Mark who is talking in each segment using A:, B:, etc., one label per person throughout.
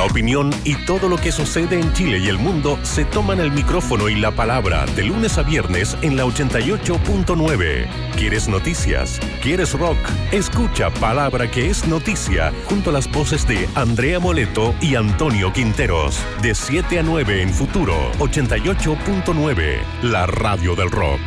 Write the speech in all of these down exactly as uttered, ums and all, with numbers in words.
A: opinión y todo lo que sucede en Chile y el mundo se toman el micrófono y la palabra de lunes a viernes en la ochenta y ocho punto nueve. ¿Quieres noticias? ¿Quieres rock? Escucha Palabra que es noticia junto a las voces de Andrea Moleto y Antonio Quinteros. De siete a nueve en Futuro ochenta y ocho punto nueve, la radio del rock.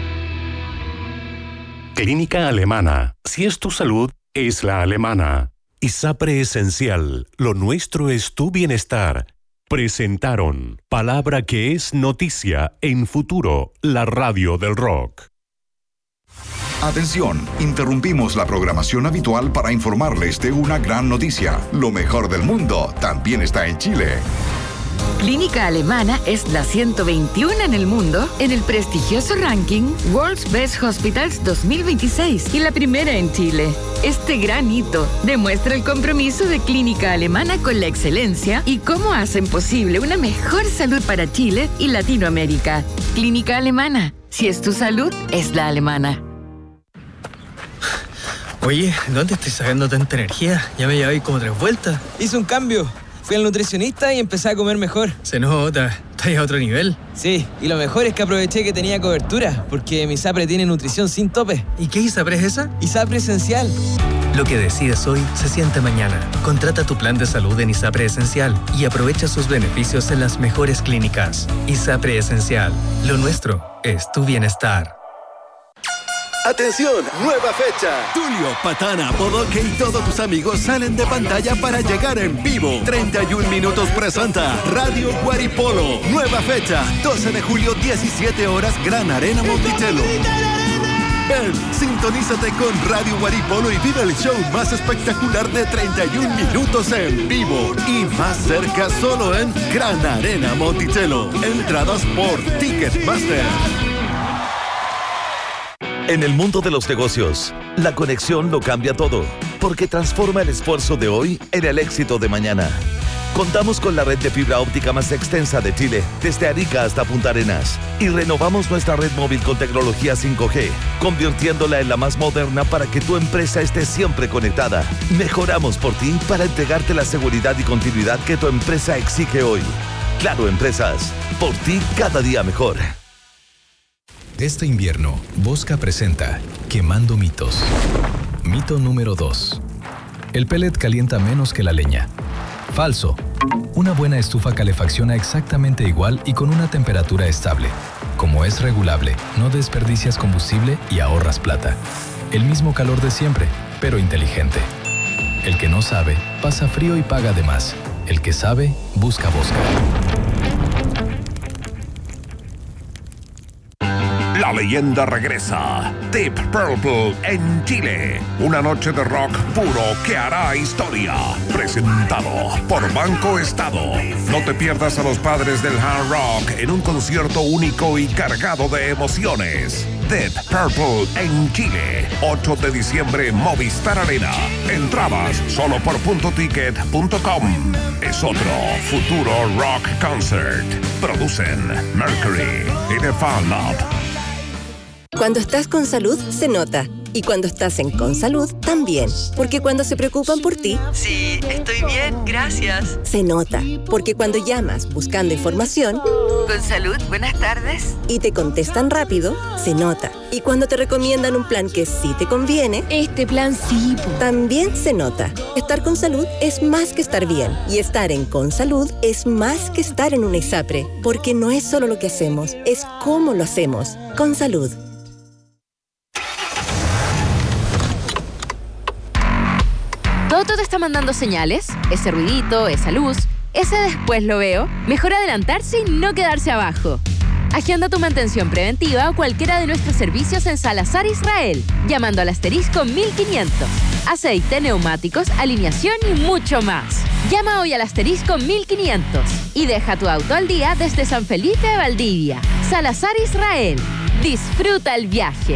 A: Clínica Alemana. Si es tu salud, es la alemana. ISAPRE Esencial. Lo nuestro es tu bienestar. Presentaron Palabra que es noticia en Futuro, la radio del rock.
B: Atención, interrumpimos la programación habitual para informarles de una gran noticia. Lo mejor del mundo también está en Chile.
C: Clínica Alemana es la ciento veintiuno en el mundo en el prestigioso ranking World's Best Hospitals dos mil veintiséis y la primera en Chile. Este gran hito demuestra el compromiso de Clínica Alemana con la excelencia y cómo hacen posible una mejor salud para Chile y Latinoamérica. Clínica Alemana. Si es tu salud, es la alemana.
D: Oye, ¿dónde estoy sacando tanta energía? Ya me llevé como tres vueltas.
E: Hice un cambio. Fui al nutricionista y empecé a comer mejor.
D: Se nota, estás a otro nivel.
E: Sí, y lo mejor es que aproveché que tenía cobertura, porque mi ISAPRE tiene nutrición sin tope.
D: ¿Y qué ISAPRE es esa?
E: ISAPRE Esencial.
F: Lo que decides hoy se siente mañana. Contrata tu plan de salud en ISAPRE Esencial y aprovecha sus beneficios en las mejores clínicas. ISAPRE Esencial. Lo nuestro es tu bienestar.
G: ¡Atención! ¡Nueva fecha! Tulio, Patana, Bodoque y todos tus amigos salen de pantalla para llegar en vivo. treinta y un minutos presenta Radio Guaripolo. Nueva fecha, doce de julio, diecisiete horas, Gran Arena Monticello. Ven, sintonízate con Radio Guaripolo y vive el show más espectacular de treinta y un minutos en vivo. Y más cerca solo en Gran Arena Monticello. Entradas por Ticketmaster.
H: En el mundo de los negocios, la conexión lo cambia todo, porque transforma el esfuerzo de hoy en el éxito de mañana. Contamos con la red de fibra óptica más extensa de Chile, desde Arica hasta Punta Arenas, y renovamos nuestra red móvil con tecnología cinco G, convirtiéndola en la más moderna para que tu empresa esté siempre conectada. Mejoramos por ti para entregarte la seguridad y continuidad que tu empresa exige hoy. Claro Empresas, por ti cada día mejor.
I: Este invierno, Bosca presenta Quemando mitos. Mito número dos. El pellet calienta menos que la leña. Falso. Una buena estufa calefacciona exactamente igual y con una temperatura estable. Como es regulable, no desperdicias combustible y ahorras plata. El mismo calor de siempre, pero inteligente. El que no sabe, pasa frío y paga de más. El que sabe, busca Bosca.
J: La leyenda regresa. Deep Purple en Chile. Una noche de rock puro que hará historia. Presentado por Banco Estado. No te pierdas a los padres del hard rock en un concierto único y cargado de emociones. Deep Purple en Chile. ocho de diciembre, Movistar Arena. Entradas solo por punto ticket punto com. Es otro Futuro Rock Concert. Producen Mercury y The Fan Lab.
K: Cuando estás con salud, se nota. Y cuando estás en Consalud, también. Porque cuando se preocupan por ti...
L: Sí, estoy bien, gracias.
K: Se nota. Porque cuando llamas buscando información...
L: Consalud, buenas tardes.
K: Y te contestan rápido, se nota. Y cuando te recomiendan un plan que sí te conviene...
L: Este plan sí.
K: También se nota. Estar con salud es más que estar bien. Y estar en Consalud es más que estar en una ISAPRE. Porque no es solo lo que hacemos, es cómo lo hacemos. Consalud.
M: ¿Toto te está mandando señales? Ese ruidito, esa luz, ese después lo veo. Mejor adelantarse y no quedarse abajo. Agenda tu mantención preventiva o cualquiera de nuestros servicios en Salazar Israel, llamando al asterisco mil quinientos. Aceite, neumáticos, alineación y mucho más. Llama hoy al asterisco mil quinientos y deja tu auto al día desde San Felipe de Valdivia. Salazar Israel. Disfruta el viaje.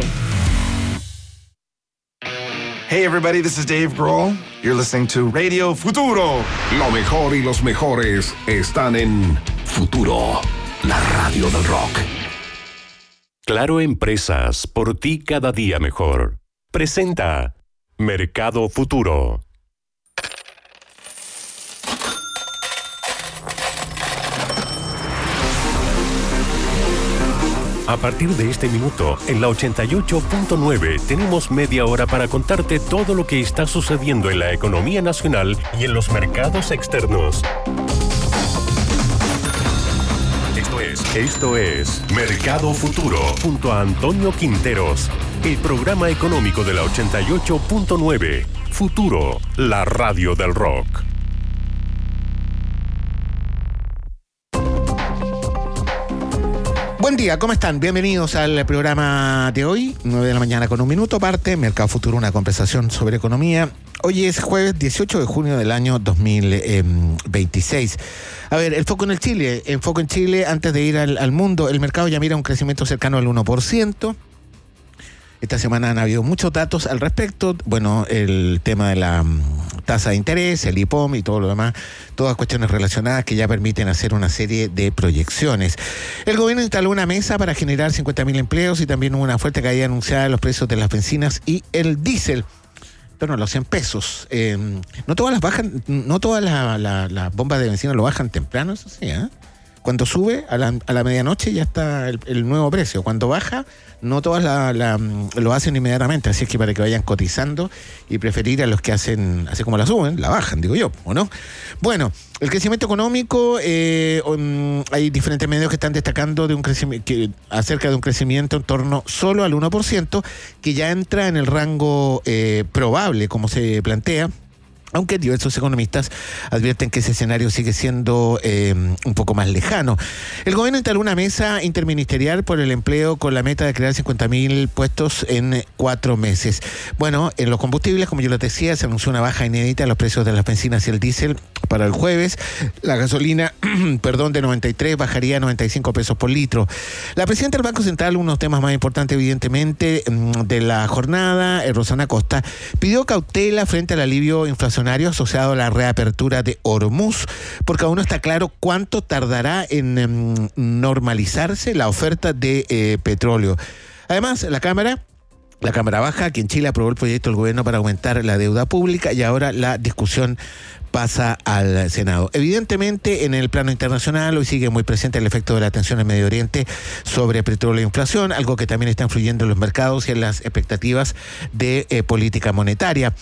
N: Hey everybody, this is Dave Grohl. You're listening to Radio Futuro.
J: Lo mejor y los mejores están en Futuro, la radio del rock.
A: Claro Empresas, por ti cada día mejor. Presenta Mercado Futuro. A partir de este minuto, en la ochenta y ocho punto nueve tenemos media hora para contarte todo lo que está sucediendo en la economía nacional y en los mercados externos. Esto es, esto es Mercado Futuro junto a Antonio Quinteros, el programa económico de la ochenta y ocho punto nueve. Futuro, la radio del rock.
O: Buen día, ¿cómo están? Bienvenidos al programa de hoy, nueve de la mañana con un minuto, parte Mercado Futuro, una conversación sobre economía. Hoy es jueves dieciocho de junio del año dos mil veintiséis. A ver, el foco en el Chile, el foco en Chile antes de ir al, al mundo. El mercado ya mira un crecimiento cercano al uno por ciento. Esta semana han habido muchos datos al respecto. Bueno, el tema de la um, tasa de interés, el I P O M y todo lo demás, todas cuestiones relacionadas que ya permiten hacer una serie de proyecciones. El gobierno instaló una mesa para generar cincuenta mil empleos y también hubo una fuerte caída anunciada de los precios de las bencinas y el diésel. Pero no, los cien pesos. Eh, no todas las bajan, no todas las la, la bombas de bencina lo bajan temprano, eso sí, ¿eh? Cuando sube a la, a la medianoche ya está el, el nuevo precio. Cuando baja, no todas la, la, lo hacen inmediatamente. Así es que para que vayan cotizando y preferir a los que hacen, así como la suben, la bajan, digo yo, ¿o no? Bueno, el crecimiento económico, eh, um, hay diferentes medios que están destacando de un crecimiento, que, acerca de un crecimiento en torno solo al uno por ciento, que ya entra en el rango eh, probable, como se plantea. Aunque diversos economistas advierten que ese escenario sigue siendo eh, un poco más lejano. El gobierno instaló una mesa interministerial por el empleo con la meta de crear cincuenta mil puestos en cuatro meses. Bueno, en los combustibles, como yo les decía, se anunció una baja inédita en los precios de las bencinas y el diésel para el jueves. La gasolina, perdón, de noventa y tres bajaría a noventa y cinco pesos por litro. La presidenta del Banco Central, uno de los temas más importantes, evidentemente, de la jornada, Rosana Costa, pidió cautela frente al alivio inflacionario asociado a la reapertura de Hormuz, porque aún no está claro cuánto tardará en um, normalizarse la oferta de eh, petróleo. Además, la Cámara, la Cámara Baja, aquí en Chile, aprobó el proyecto del gobierno para aumentar la deuda pública y ahora la discusión pasa al Senado. Evidentemente, en el plano internacional, hoy sigue muy presente el efecto de la tensión en Medio Oriente sobre petróleo e inflación, algo que también está influyendo en los mercados y en las expectativas de eh, política monetaria.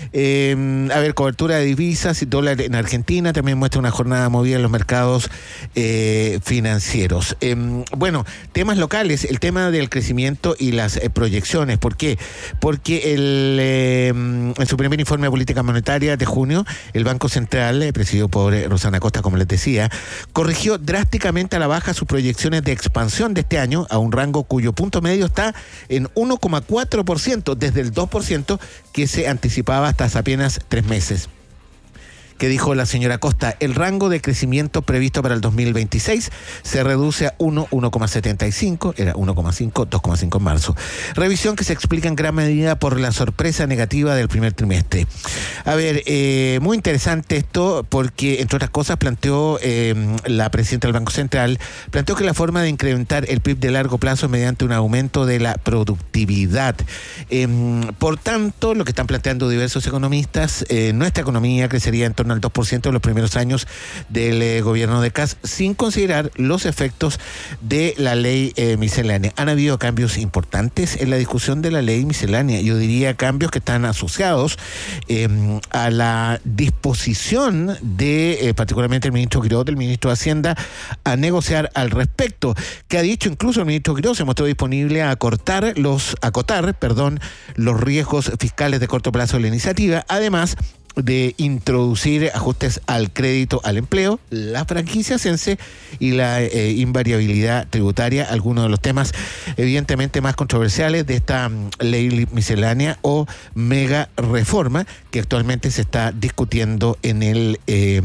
O: Eh, a ver, cobertura de divisas y dólar en Argentina también muestra una jornada movida en los mercados eh, financieros. Eh, bueno, temas locales, el tema del crecimiento y las eh, proyecciones. ¿Por qué? Porque el, eh, en su primer informe de política monetaria de junio, el Banco Central, eh, presidido por eh, Rosana Costa, como les decía, corrigió drásticamente a la baja sus proyecciones de expansión de este año a un rango cuyo punto medio está en uno coma cuatro por ciento, desde el dos por ciento que se anticipaba hasta hace apenas tres meses. Que dijo la señora Costa, el rango de crecimiento previsto para el dos mil veintiséis se reduce a uno, uno coma setenta y cinco, era uno coma cinco, dos coma cinco en marzo. Revisión que se explica en gran medida por la sorpresa negativa del primer trimestre. A ver, eh, muy interesante esto porque, entre otras cosas, planteó eh, la presidenta del Banco Central, planteó que la forma de incrementar el P I B de largo plazo es mediante un aumento de la productividad. Eh, por tanto, lo que están planteando diversos economistas, eh, nuestra economía crecería en torno al dos por ciento en los primeros años del eh, gobierno de Kast, sin considerar los efectos de la ley eh, miscelánea. Han habido cambios importantes en la discusión de la ley miscelánea. Yo diría cambios que están asociados eh, a la disposición de, eh, particularmente el ministro Quirós, del ministro de Hacienda, a negociar al respecto, que ha dicho incluso el ministro Quirós se mostró disponible a acortar los, acotar, perdón, los riesgos fiscales de corto plazo de la iniciativa, además de introducir ajustes al crédito al empleo, la franquicia cense y la eh, invariabilidad tributaria, algunos de los temas evidentemente más controversiales de esta um, ley miscelánea o mega reforma que actualmente se está discutiendo en el eh,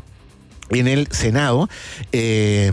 O: en el Senado. Eh,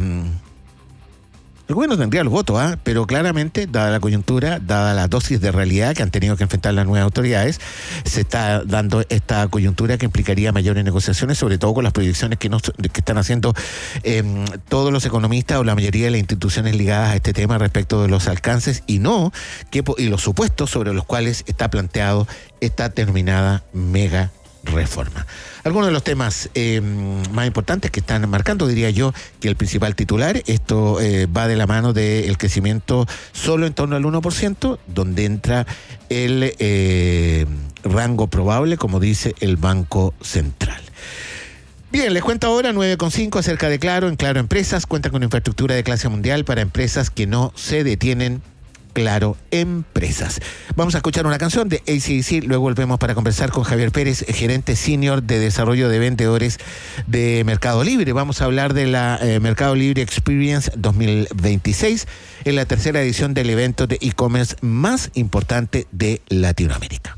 O: El gobierno tendría los votos, ¿eh? Pero claramente, dada la coyuntura, dada la dosis de realidad que han tenido que enfrentar las nuevas autoridades, se está dando esta coyuntura que implicaría mayores negociaciones, sobre todo con las proyecciones que, nos, que están haciendo eh, todos los economistas o la mayoría de las instituciones ligadas a este tema respecto de los alcances y no que, y los supuestos sobre los cuales está planteado esta terminada mega reforma. Algunos de los temas eh, más importantes que están marcando, diría yo, que el principal titular, esto eh, va de la mano del crecimiento solo en torno al uno por ciento, donde entra el eh, rango probable, como dice el Banco Central. Bien, les cuento ahora nueve coma cinco acerca de Claro. En Claro Empresas cuenta con infraestructura de clase mundial para empresas que no se detienen. Claro Empresas. Vamos a escuchar una canción de A C D C, luego volvemos para conversar con Javier Pérez, gerente senior de desarrollo de vendedores de Mercado Libre. Vamos a hablar de la eh, Mercado Libre Experience dos mil veintiséis, en la tercera edición del evento de e-commerce más importante de Latinoamérica.